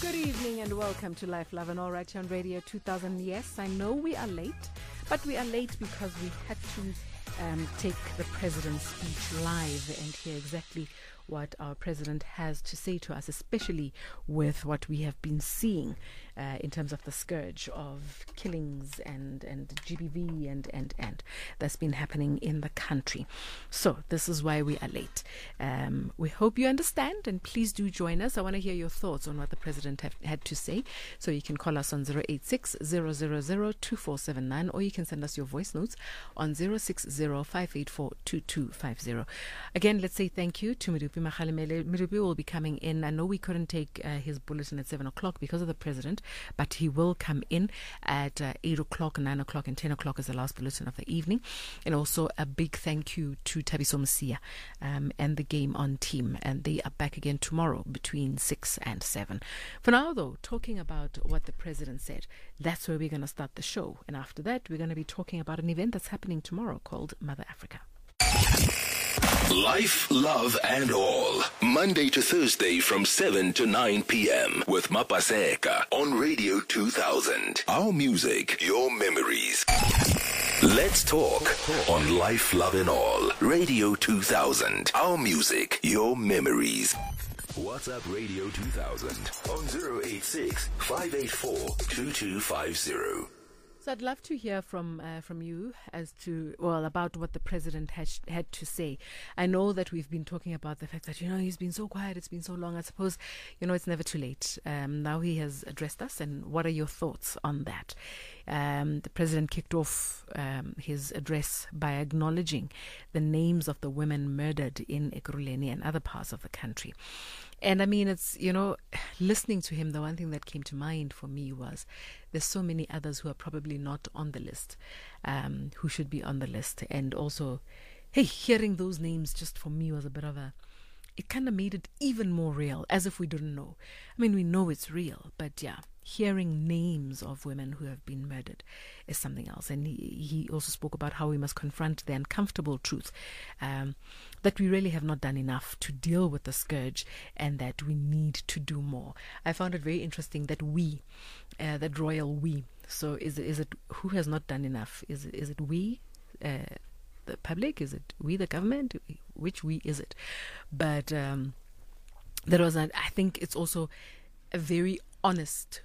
Good evening and welcome to Life, Love and All right here on Radio 2000. Yes, I know we are late, but we are late because we had to take the president's speech live and hear exactly what our president has to say to us, especially with what we have been seeing in terms of the scourge of killings and GBV and that's been happening in the country. So this is why we are late. We hope you understand, and please do join us. I want to hear your thoughts on what the president had to say. So you can call us on 086-000-2479, or you can send us your voice notes on 060-584-2250. Again, let's say thank you to Medupi Makgalemele. Medupi will be coming in. I know we couldn't take his bulletin at 7 o'clock because of the president, but he will come in at 8 o'clock, 9 o'clock, and 10 o'clock as the last bulletin of the evening. And also a big thank you to Thabiso Mosia and the Game On team. And they are back again tomorrow between 6 and 7. For now, though, talking about what the president said, that's where we're going to start the show. And after that, we're going to be talking about an event that's happening tomorrow called Mother Africa. Life, Love and All. Monday to Thursday from 7 to 9 p.m. with Mapaseka on Radio 2000. Our music, your memories. Let's talk on Life, Love and All. Radio 2000. Our music, your memories. WhatsApp Radio 2000 on 086-584-2250. So I'd love to hear from you as to, well, about what the president had to say. I know that we've been talking about the fact that, he's been so quiet, it's been so long. I suppose, it's never too late. Now he has addressed us, and what are your thoughts on that? The president kicked off his address by acknowledging the names of the women murdered in Ekurhuleni and other parts of the country. And I mean, it's, listening to him, the one thing that came to mind for me was there's so many others who are probably not on the list, who should be on the list. And also, hearing those names just for me was a bit of it kind of made it even more real, as if we didn't know. I mean, we know it's real, but yeah, hearing names of women who have been murdered is something else. And he also spoke about how we must confront the uncomfortable truth, that we really have not done enough to deal with the scourge and that we need to do more. I found it very interesting that we, that royal we, so is it who has not done enough? Is it we, the public? Is it we, the government? Which we is it? But there was I think it's also a very honest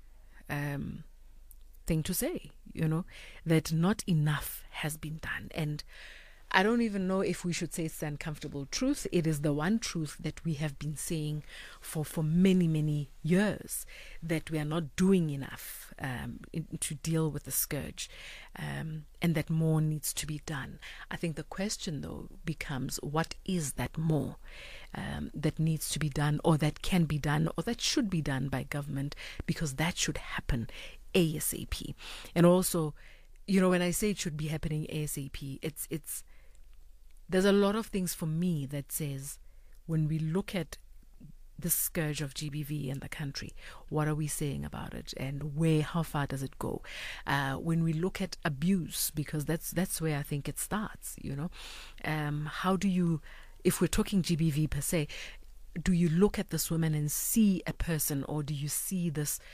thing to say, that not enough has been done. And I don't even know if we should say it's the uncomfortable truth. It is the one truth that we have been saying for many, many years, that we are not doing enough to deal with the scourge, and that more needs to be done. I think the question, though, becomes what is that more that needs to be done, or that can be done, or that should be done by government, because that should happen ASAP. And also, when I say it should be happening ASAP, it's there's a lot of things for me that says, when we look at the scourge of GBV in the country, what are we saying about it, and how far does it go? When we look at abuse, because that's where I think it starts, how do you, if we're talking GBV per se, do you look at this woman and see a person, or do you see,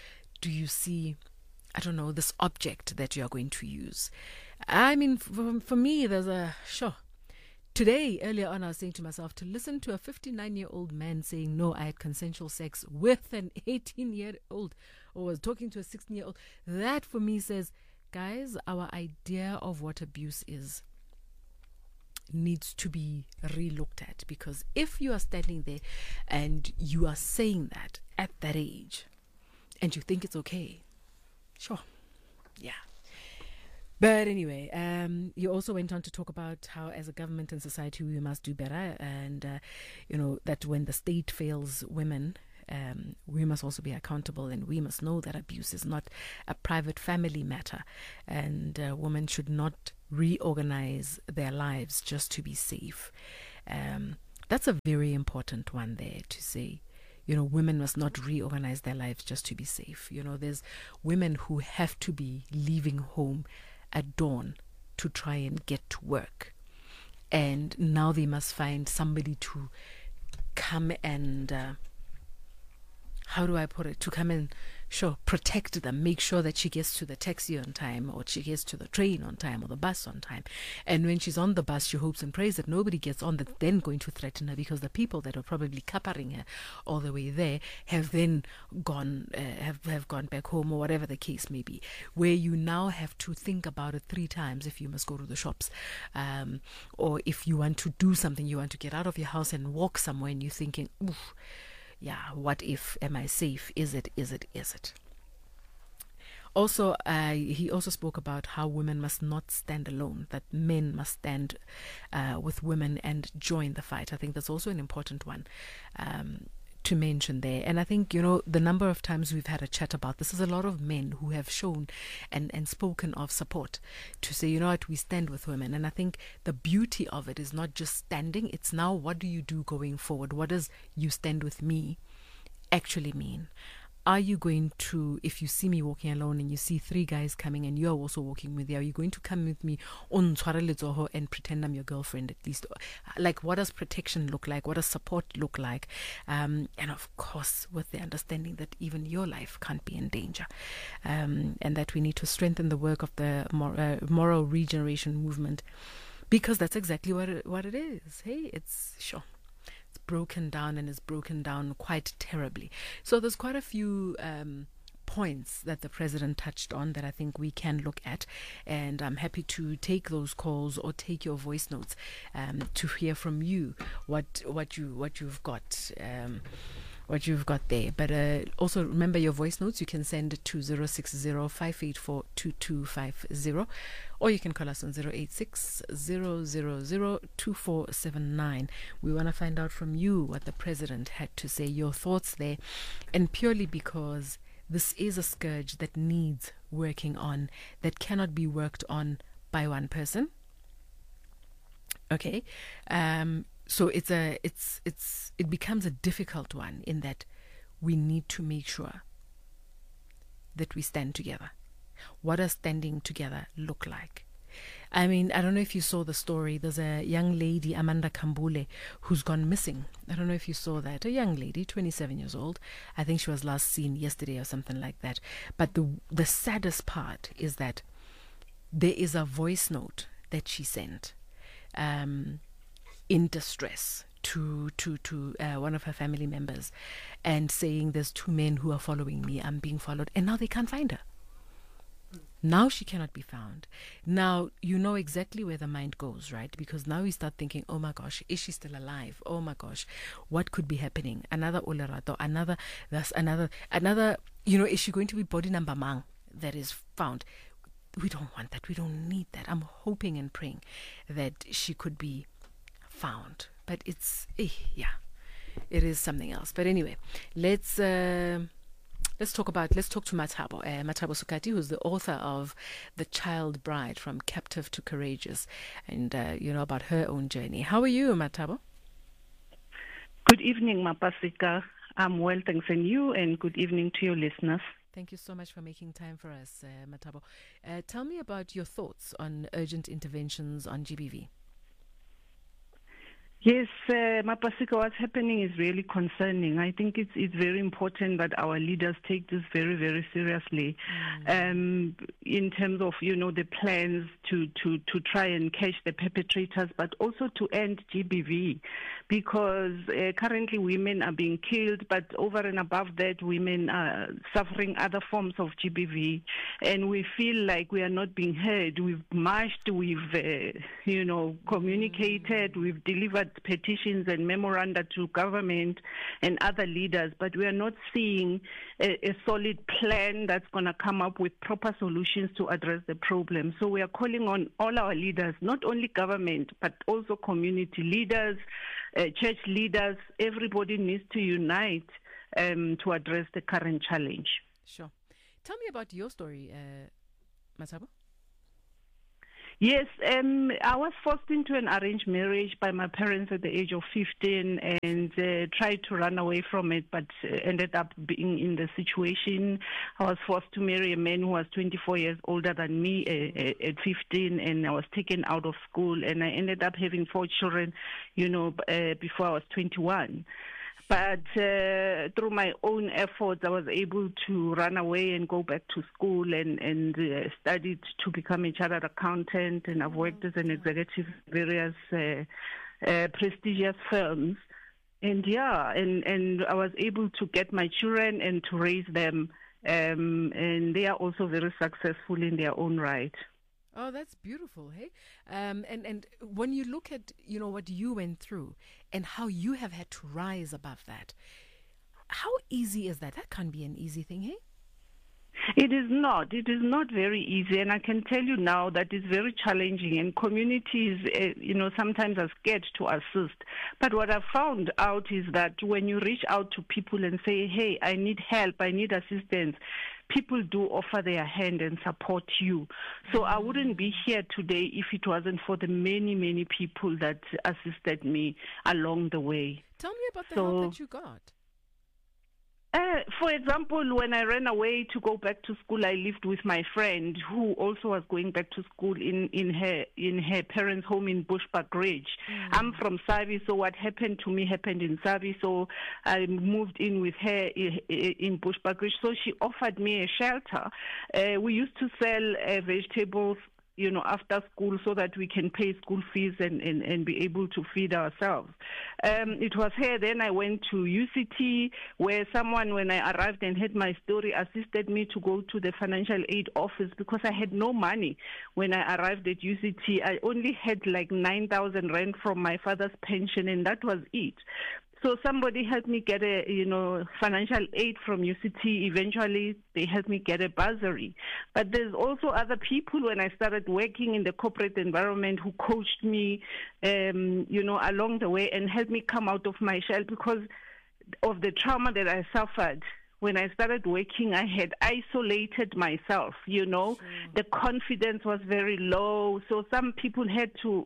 I don't know, this object that you are going to use? I mean, for me, there's Today, earlier on, I was saying to myself, to listen to a 59-year-old man saying, no, I had consensual sex with an 18-year-old, or was talking to a 16-year-old, that for me says, guys, our idea of what abuse is needs to be re-looked at. Because if you are standing there and you are saying that at that age, and you think it's okay, yeah. But anyway, you also went on to talk about how, as a government and society, we must do better, and that when the state fails women, we must also be accountable, and we must know that abuse is not a private family matter, and women should not reorganize their lives just to be safe. That's a very important one there to say. Women must not reorganize their lives just to be safe. There's women who have to be leaving home at dawn to try and get to work. And now they must find somebody to come and how do I put it, to come and protect them, make sure that she gets to the taxi on time, or she gets to the train on time, or the bus on time. And when she's on the bus, she hopes and prays that nobody gets on that's then going to threaten her, because the people that are probably cappering her all the way there have then gone have gone back home, or whatever the case may be, where you now have to think about it 3 times if you must go to the shops, or if you want to do something, you want to get out of your house and walk somewhere, and you're thinking, oof, yeah, what if? Am I safe? Is it? Also, he also spoke about how women must not stand alone, that men must stand with women and join the fight. I think that's also an important one to mention there. And I think, the number of times we've had a chat about this is a lot of men who have shown and spoken of support to say, what, we stand with women. And I think the beauty of it is not just standing, it's now, what do you do going forward? What does you stand with me actually mean? Are you going to, if you see me walking alone and you see 3 guys coming and you're also walking with me, are you going to come with me on and pretend I'm your girlfriend at least? Like, what does protection look like? What does support look like? And of course, with the understanding that even your life can't be in danger, and that we need to strengthen the work of the moral regeneration movement, because that's exactly what it is. Hey, it's broken down, and is broken down quite terribly. So there's quite a few points that the president touched on that I think we can look at, and I'm happy to take those calls or take your voice notes to hear from you what you've got. What you've got there. But also remember, your voice notes you can send to 060-584-2250, or you can call us on 086-000-2479. We want to find out from you what the president had to say, your thoughts there, and purely because this is a scourge that needs working on, that cannot be worked on by one person. Okay, so it becomes a difficult one, in that we need to make sure that we stand together. What does standing together look like? I mean, I don't know if you saw the story. There's a young lady, Amanda Kambule, who's gone missing. I don't know if you saw that. A young lady, 27 years old. I think she was last seen yesterday or something like that. But the saddest part is that there is a voice note that she sent in distress to one of her family members, and saying, there's 2 men who are following me, I'm being followed, and now they can't find her. Now she cannot be found. Now you know exactly where the mind goes, right? Because now you start thinking, oh my gosh, is she still alive? Oh my gosh, what could be happening? Another Olerato, another, is she going to be body number mang that is found? We don't want that. We don't need that. I'm hoping and praying that she could be found. But it's, it is something else. But anyway, let's talk to Mathabo Sukati, who's the author of The Child Bride, From Captive to Courageous, and about her own journey. How are you, Mathabo? Good evening, Mapasika. I'm well, thanks, and you, and good evening to your listeners. Thank you so much for making time for us, Mathabo. Tell me about your thoughts on urgent interventions on GBV. Yes, Mapasika, what's happening is really concerning. I think it's very important that our leaders take this very, very seriously, in terms of, the plans to try and catch the perpetrators, but also to end GBV, because currently women are being killed, but over and above that, women are suffering other forms of GBV, and we feel like we are not being heard. We've marched, we've, communicated, we've delivered petitions and memoranda to government and other leaders, but we are not seeing a solid plan that's going to come up with proper solutions to address the problem. So we are calling on all our leaders, not only government, but also community leaders, church leaders. Everybody needs to unite to address the current challenge. Sure. Tell me about your story, Mathabo. Yes, I was forced into an arranged marriage by my parents at the age of 15 and tried to run away from it, but ended up being in the situation. I was forced to marry a man who was 24 years older than me at 15, and I was taken out of school, and I ended up having 4 children, before I was 21. But through my own efforts, I was able to run away and go back to school and studied to become a chartered accountant. And I've worked as an executive in various prestigious firms. And and I was able to get my children and to raise them. And they are also very successful in their own right. Oh, that's beautiful, hey? And when you look at, what you went through and how you have had to rise above that, how easy is that? That can't be an easy thing, hey? It is not. It is not very easy, and I can tell you now that it's very challenging, and communities, sometimes are scared to assist. But what I've found out is that when you reach out to people and say, hey, I need help, I need assistance, people do offer their hand and support you. So I wouldn't be here today if it wasn't for the many, many people that assisted me along the way. Tell me about the help that you got. For example, when I ran away to go back to school, I lived with my friend who also was going back to school in her parents' home in Bushbuckridge. I'm from Savi, so what happened to me happened in Savi, so I moved in with her in Bushbuckridge. So she offered me a shelter. We used to sell vegetables, after school so that we can pay school fees and be able to feed ourselves. It was here. Then I went to UCT where someone, when I arrived and heard my story, assisted me to go to the financial aid office because I had no money when I arrived at UCT. I only had like 9,000 rand from my father's pension, and that was it. So somebody helped me get a, financial aid from UCT. Eventually, they helped me get a bursary. But there's also other people when I started working in the corporate environment who coached me, along the way and helped me come out of my shell because of the trauma that I suffered. When I started working, I had isolated myself, Sure. The confidence was very low. So some people had to,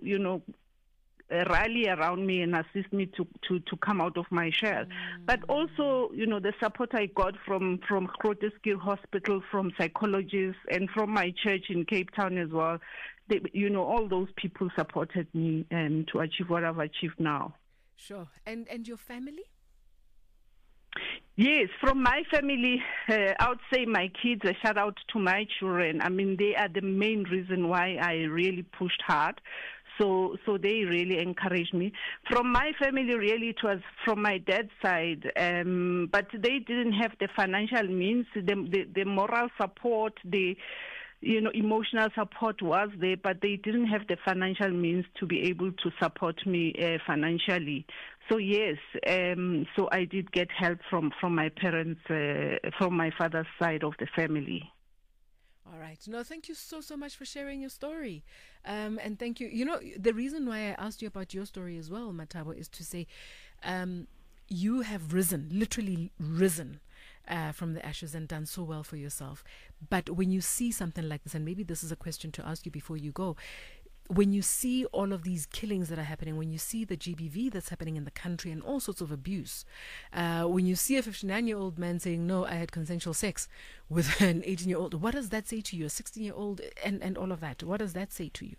rally around me and assist me to come out of my shell. But also, the support I got from Groote Schuur Hospital, from psychologists, and from my church in Cape Town as well. All those people supported me to achieve what I've achieved now. Sure. And your family? Yes, from my family, I would say my kids, a shout out to my children. I mean, they are the main reason why I really pushed hard. So they really encouraged me. From my family, really, it was from my dad's side, but they didn't have the financial means, the moral support, the emotional support was there, but they didn't have the financial means to be able to support me financially. So yes, so I did get help from my parents, from my father's side of the family. All right. No, thank you so much for sharing your story. And thank you. The reason why I asked you about your story as well, Matabo, is to say you have literally risen from the ashes and done so well for yourself. But when you see something like this, and maybe this is a question to ask you before you go, when you see all of these killings that are happening, when you see the GBV that's happening in the country and all sorts of abuse, when you see a 59-year-old man saying, no, I had consensual sex with an 18-year-old, what does that say to you? A 16-year-old and all of that, what does that say to you?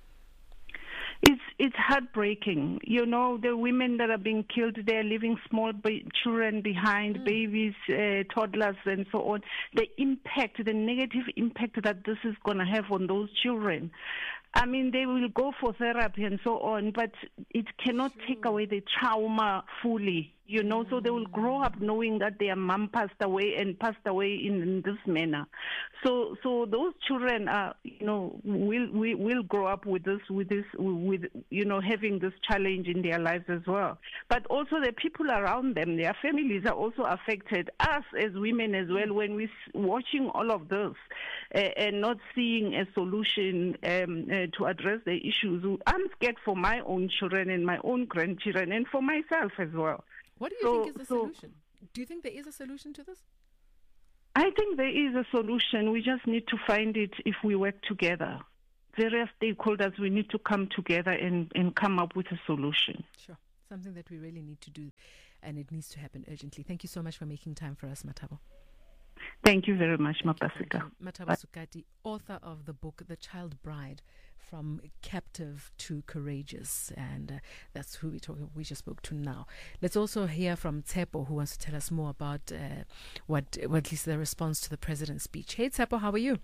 It's heartbreaking. The women that are being killed, they're leaving small children behind, babies, toddlers, and so on. The negative impact that this is going to have on those children. I mean, they will go for therapy and so on, but it cannot take away the trauma fully, so they will grow up knowing that their mom passed away in this manner. So those children are, will grow up with having this challenge in their lives as well. But also the people around them, their families are also affected. Us as women as well, when we're watching all of this and not seeing a solution to address the issues, I'm scared for my own children and my own grandchildren and for myself as well. What do you think is the solution? Do you think there is a solution to this? I think there is a solution. We just need to find it if we work together. Various stakeholders, we need to come together and come up with a solution. Sure. Something that we really need to do, and it needs to happen urgently. Thank you so much for making time for us, Matabo. Thank you very much, Mapaseka. Mataba Sukati, author of the book The Child Bride, From Captive to Courageous, and that's who we just spoke to now. Let's also hear from Tshepo, who wants to tell us more about what at least the response to the president's speech. Hey Tshepo, how are you?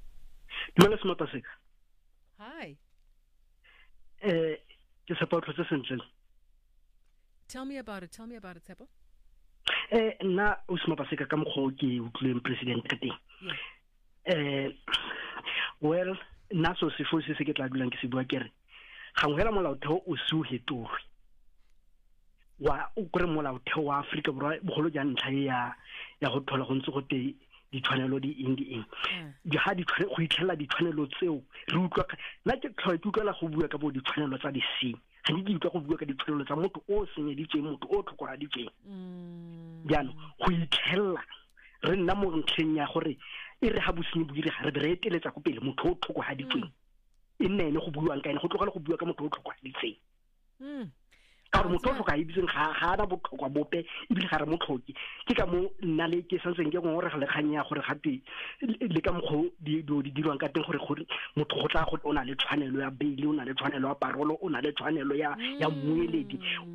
Hi. Tell me about it, Tshepo. Nna o se Mapaseka ka mokgwa o ke utlwileng president ka teng. Well, nna so se fo se ke tla dulang ke se bua kere ga ngwela molaotheo o se o hetogwe wa o kore molaotheo wa Afrika Borwa bogolo ja ntlha ya go thola go ntse go te ditshwanelo di eng di ha di go itlhela ditshwanelo tseo re utlwa nna ke tlhoe ke utlwela go bua ka bo ditshwanelo tsa di seng ga di utlwa go bua ka ditshwanelo tsa motho o senyeditseng motho o tlhokoladitseng jaanong go itlhela re nna mo ntlheng ya gore e re ha bosenyi bo dire ga re eteletsa go pele motho o tlhokoladitseng e nne go buang ka ene go tlogela go bua ka motho o tlhokoladitseng ka gore motho o tlhoka ibitseng ga ana botlhokwa bope ebile ga re motlhoki ke ka mo nna le ke santseng ke ngwe re lekganya gore gate le ka mokgo di dirwang ka teng gore motho go tla go ona le tshwanelo ya bail o na le tshwanelo ya parolo o na le tshwanelo ya mmueledi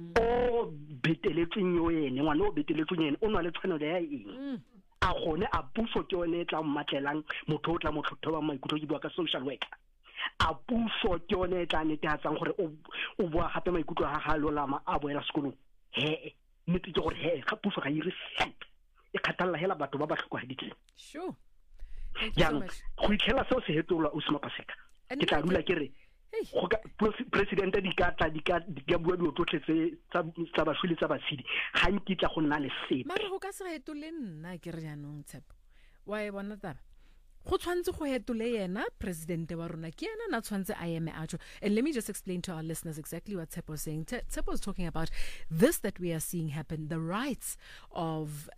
o beteletseng yo ene ngwana o beteletseng ene o na le tshwanelo ya eng a gone a puso ke one tla mmatlelang motho o tla motlhotho ba maikutlo ke bua ka social worker a puso ke one tla netehatsang gore o bua gape maikutlo a ga lolama a boela sekolong nnete ke gore ga puso ga ire sep e kgatalla hela batho ba ba tlhokogaditseng sure jaanong go itlhela seo se hetolwa o se Mapaseka ke tla dula ke re go ka presidente di ka bua dio tsotlhe tsa baswele tsa batshedi ga nkitla go nna le sepe mara go ka se hetole nna ke re jaanong Tshepo wa e bona taba go tshwantse go hetole yena presidente wa rona ke yena na tshwantse a eme ajo. And let me just explain to our listeners exactly what Tshepo is saying. Tshepo is talking about this that we are seeing happen. The rights of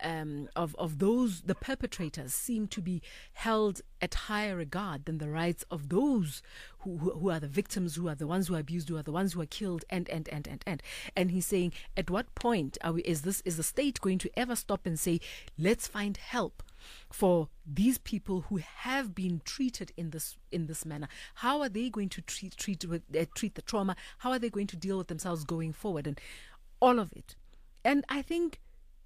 those, the perpetrators, seem to be held at higher regard than the rights of those who are the victims, who are the ones who are abused, who are the ones who are killed, and he's saying, at what point is the state going to ever stop and say, let's find help for these people who have been treated in this manner? How are they going to treat the trauma? How are they going to deal with themselves going forward, and all of it? And I think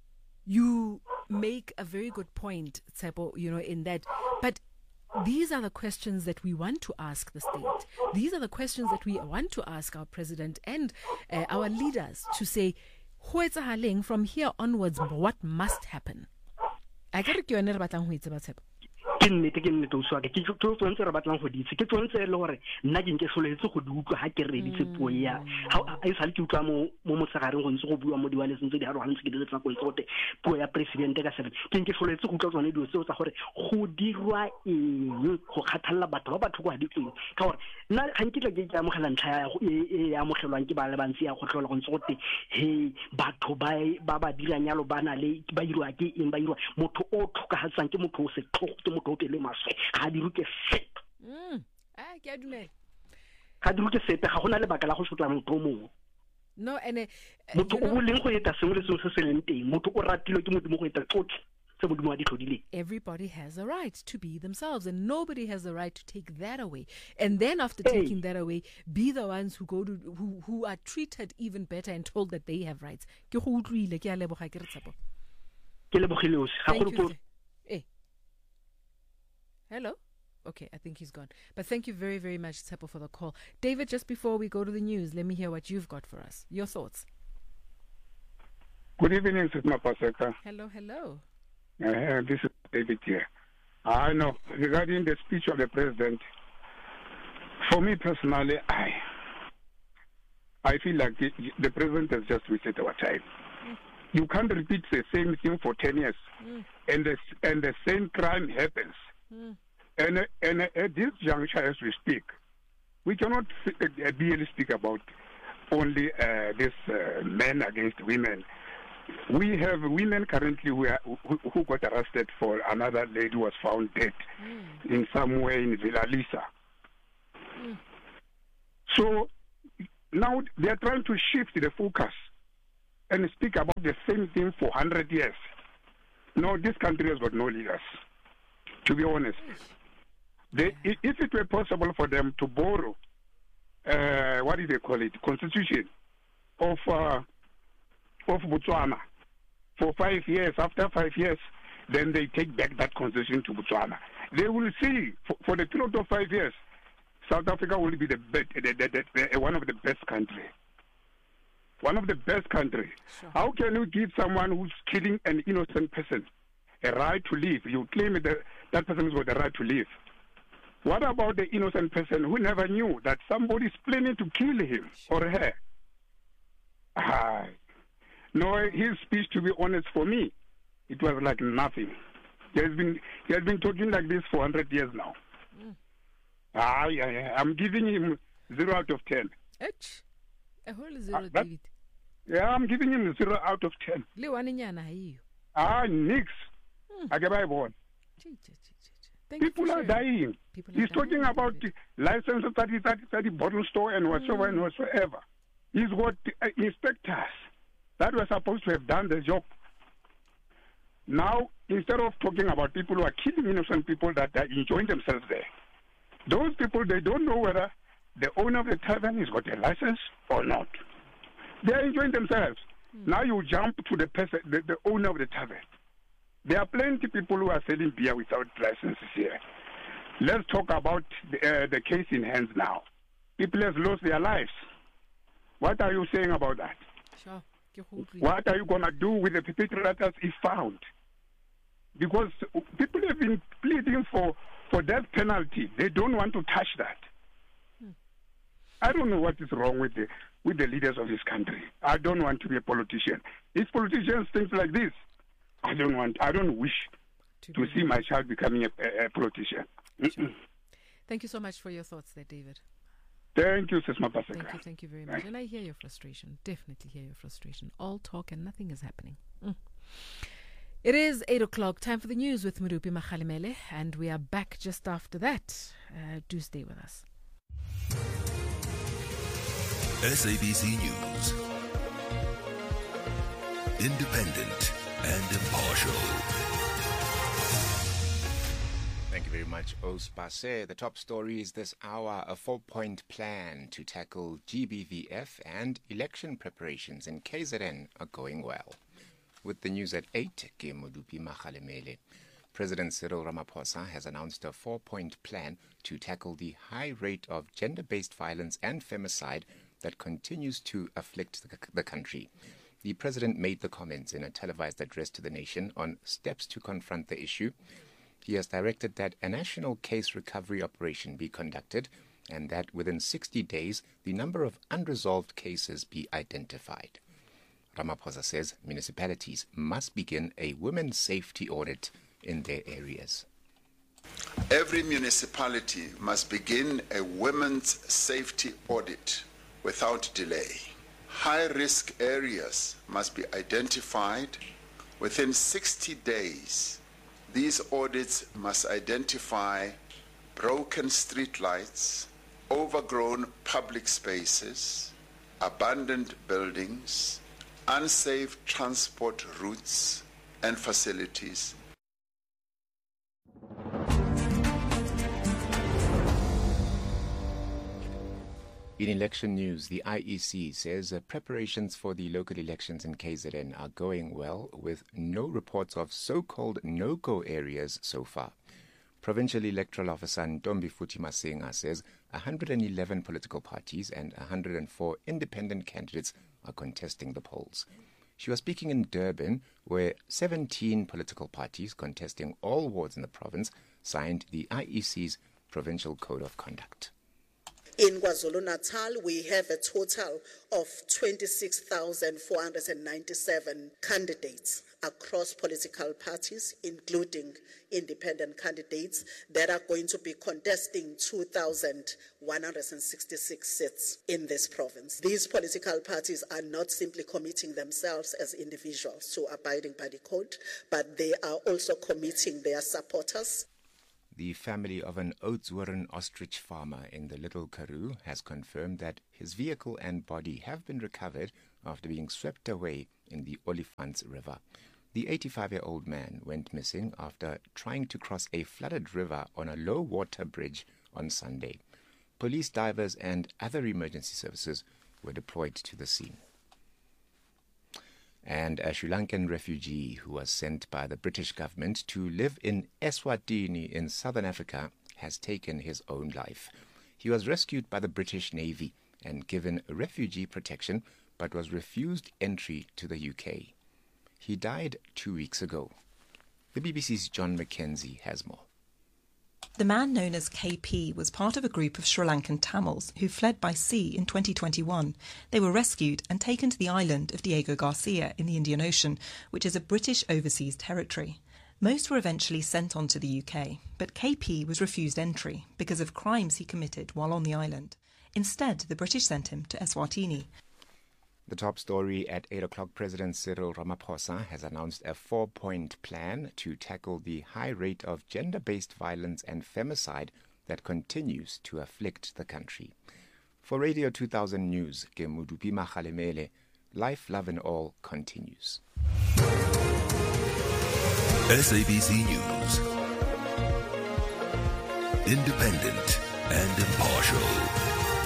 you make a very good point, Tshepo, in that. But these are the questions that we want to ask the state. These are the questions that we want to ask our president and our leaders to say, from here onwards, what must happen? I get you never batlang ho itse ba Tshepo. Ke nnete o swaka ke tsontse re batlang go ditse ke tsontse le gore nna ke nke soletse go di utlwa ha ke reditse puo ya ha a isa le ke utlwa mo motsegareng go ntse go bua mo diwale sentse di harwana ke diletsa go itse puo ya president ka sebe ke nke soletse go utlwa tsone dio tseo tsa gore go dirwa eng go kgathalla batho ba batho go haditseng ka gore nna ga nkitla ke amogela ntlha ya amogelwang ke ba le bantsi ya go tlola go ntse go te he batho ba diranyalo bana le ba irwa ke eng ba irwa motho o tlhokahatsang ke motho o se tlhogo motho o pele maswe ga di ruke sepe ke a dumela ga di ruke sepe ga gona le baka la go sotla motho mo no ene motho o leng go eta sengwe le sengwe se se leng teng motho o ratilwe ke modimo go eta tsotlhe se modimo wa di tlhodile. Everybody has a right to be themselves, and nobody has the right to take that away. And then after taking that away, be the ones who go to who are treated even better and told that they have rights. Ke go utlwile ke a leboga ke re Tshepo. Ke lebogile o se ga go Hello? Okay, I think he's gone. But thank you very, very much, Tshepo, for the call. David, just before we go to the news, let me hear what you've got for us. Your thoughts. Good evening, Sis Mapaseka. Hello. This is David here. I know, regarding the speech of the president, for me personally, I feel like the president has just wasted our time. You can't repeat the same thing for 10 years, and the same crime happens. And at this juncture, as we speak, we cannot really speak about only this men against women. We have women currently who got arrested for another lady who was found dead in somewhere in Villa Lisa. So now they are trying to shift the focus and speak about the same thing for 100 years. No, this country has got no leaders. to be honest. If it were possible for them to borrow, what do they call it, constitution of Botswana for 5 years, after 5 years, then they take back that constitution to Botswana. They will see, for the period of 5 years, South Africa will be one of the best countries. One of the best countries. Sure. How can you give someone who's killing an innocent person a right to live? You claim that person has got the right to live. What about the innocent person who never knew that somebody is planning to kill him or her? No, his speech, to be honest, for me, it was like nothing. He has been talking like this for 100 years now. I'm giving him 0 out of 10. A whole 0, David. Yeah, I'm giving him 0 out of 10. Nix. People are dying. He's talking about licenses, 30 bottle store and whatsoever and whatsoever. He's got inspectors that were supposed to have done the job. Now, instead of talking about people who are killing innocent people that are enjoying themselves there, those people, they don't know whether the owner of the tavern has got a license or not. They are enjoying themselves. Now you jump to the owner of the tavern. There are plenty of people who are selling beer without licenses here. Let's talk about the case in hands now. People have lost their lives. What are you saying about that? Sure. What are you going to do with the perpetrators if found? Because people have been pleading for death penalty. They don't want to touch that. I don't know what is wrong with the leaders of this country. I don't want to be a politician. If politicians think like this, I don't wish to see my child becoming a politician. Sure. Thank you so much for your thoughts there, David. Thank you, Sis Mapaseka. Thank you very much. Right. And I hear your frustration. Definitely hear your frustration. All talk and nothing is happening. It is 8 o'clock. Time for the news with Murupi Makhalimele, and we are back just after that. Do stay with us. SABC News. Independent and impartial. Thank you very much, Ospase. The top stories this hour: a 4-point plan to tackle GBVF and election preparations in KZN are going well. With the news at 8, ke Murupi Makhalimele. President Cyril Ramaphosa has announced a 4-point plan to tackle the high rate of gender-based violence and femicide that continues to afflict the country. The president made the comments in a televised address to the nation on steps to confront the issue. He has directed that a national case recovery operation be conducted and that within 60 days the number of unresolved cases be identified. Ramaphosa says municipalities must begin a women's safety audit in their areas. Every municipality must begin a women's safety audit without delay. High-risk areas must be identified within 60 days. These audits must identify broken street lights, overgrown public spaces, abandoned buildings, unsafe transport routes and facilities. In election news, the IEC says preparations for the local elections in KZN are going well, with no reports of so-called no-go areas so far. Provincial Electoral Officer Ntombi Futhi Masinga says 111 political parties and 104 independent candidates are contesting the polls. She was speaking in Durban, where 17 political parties contesting all wards in the province signed the IEC's Provincial Code of Conduct. In KwaZulu-Natal, we have a total of 26,497 candidates across political parties, including independent candidates, that are going to be contesting 2,166 seats in this province. These political parties are not simply committing themselves as individuals to abiding by the code, but they are also committing their supporters. The family of an Oudtshoorn ostrich farmer in the Little Karoo has confirmed that his vehicle and body have been recovered after being swept away in the Olifants River. The 85-year-old man went missing after trying to cross a flooded river on a low-water bridge on Sunday. Police, divers and other emergency services were deployed to the scene. And a Sri Lankan refugee who was sent by the British government to live in Eswatini in southern Africa has taken his own life. He was rescued by the British Navy and given refugee protection, but was refused entry to the UK. He died 2 weeks ago. The BBC's John Mackenzie has more. The man known as KP was part of a group of Sri Lankan Tamils who fled by sea in 2021. They were rescued and taken to the island of Diego Garcia in the Indian Ocean, which is a British overseas territory. Most were eventually sent on to the UK, but KP was refused entry because of crimes he committed while on the island. Instead, the British sent him to Eswatini. The top story at 8 o'clock, President Cyril Ramaphosa has announced a 4-point plan to tackle the high rate of gender-based violence and femicide that continues to afflict the country. For Radio 2000 News, Kemudupi Makhalemele, Life, Love and All continues. SABC News. Independent and impartial.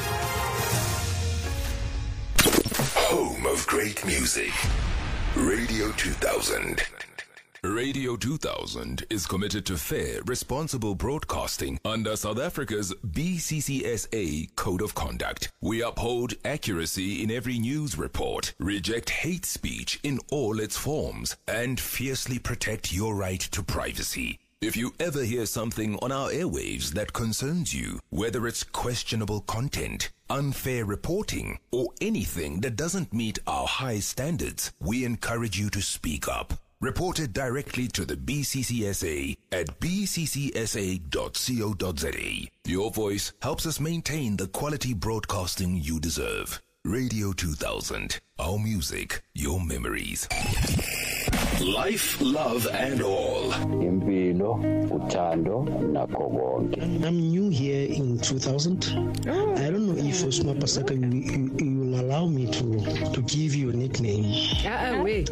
Home of great music. Radio 2000. Radio 2000 is committed to fair, responsible broadcasting under South Africa's BCCSA Code of Conduct. We uphold accuracy in every news report, reject hate speech in all its forms, and fiercely protect your right to privacy. If you ever hear something on our airwaves that concerns you, whether it's questionable content, unfair reporting, or anything that doesn't meet our high standards, we encourage you to speak up. Report it directly to the BCCSA at bccsa.co.za. Your voice helps us maintain the quality broadcasting you deserve. Radio 2000, our music, your memories. Life, Love and All. Impilo, uthando, nakho konke. I'm new here in 2000. I don't know if Osma Paseka you will allow me to give you a nickname. Wait.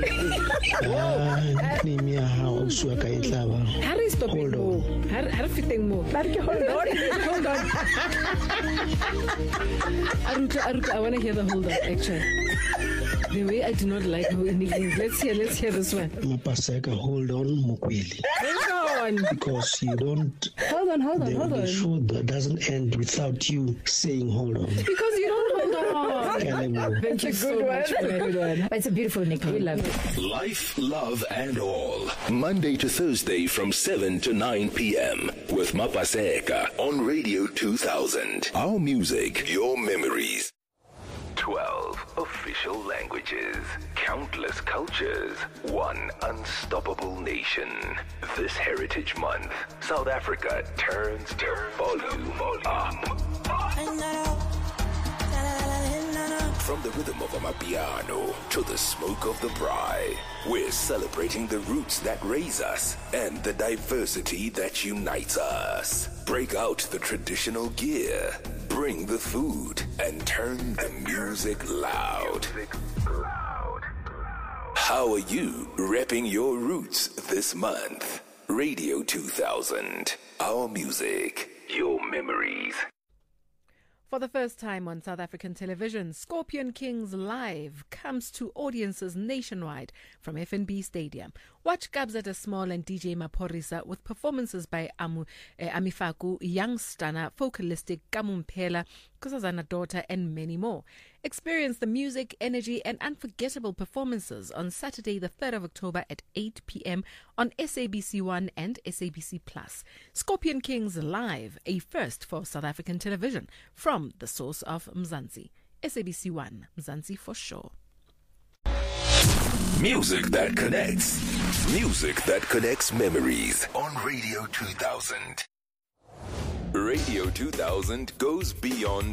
Nickname ya how Uswaka Itlava. Harry, stop it. Harry, fitting more. Hold on. Aruka, I want to hear the hold on, actually. The way I do not like how in English. Let's hear this one. Mapaseka, hold on, Mukweli. Hold on. Because you don't. Hold on. The show that doesn't end without you saying hold on. Because you don't hold on. Thank you so much for that good one. It's a beautiful nickname. We love it. Life, Love and All. Monday to Thursday from 7 to 9 p.m. with Mapaseka on Radio 2000. Our music, your memories. 12 official languages, countless cultures, one unstoppable nation. This Heritage Month, South Africa turns the volume up. From the rhythm of amapiano to the smoke of the braai, we're celebrating the roots that raise us and the diversity that unites us. Break out the traditional gear, bring the food, and turn the music loud. How are you repping your roots this month? Radio 2000, our music, your memories. For the first time on South African television, Scorpion Kings Live comes to audiences nationwide from FNB Stadium. Watch Kabza De Small and DJ Maphorisa with performances by Amifaku, Young Stunner, Focalistic, Kamumpela, Kusazana Daughter, and many more. Experience the music, energy, and unforgettable performances on Saturday, the 3rd of October at 8 p.m. on SABC1 and SABC Plus. Scorpion Kings Live, a first for South African television, from the source of Mzansi. SABC1, Mzansi for sure. Music that connects. Music that connects memories on Radio 2000. Radio 2000 goes beyond